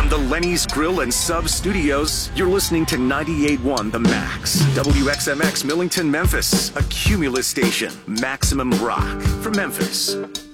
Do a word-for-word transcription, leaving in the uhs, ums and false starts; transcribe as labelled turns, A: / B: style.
A: the Lenny's Grill and Sub Studios, you're listening to ninety-eight point one The Max. W X M X Millington, Memphis. A Cumulus station. Maximum rock from Memphis.